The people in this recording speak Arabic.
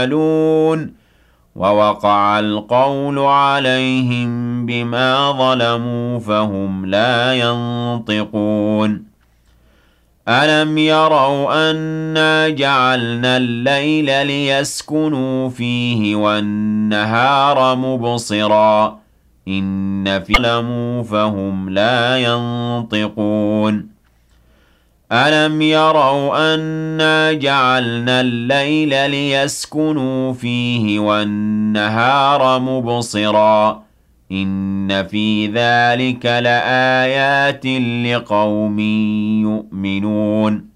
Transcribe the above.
يعملون ووقع القول عليهم بما ظلموا فهم لا ينطقون ألم يروا أنا جعلنا الليل ليسكنوا فيه والنهار مبصرا إن في ظلموا فهم لا ينطقون ألم يروا أنا جعلنا الليل ليسكنوا فيه والنهار مبصرا إن في ذلك لآيات لقوم يؤمنون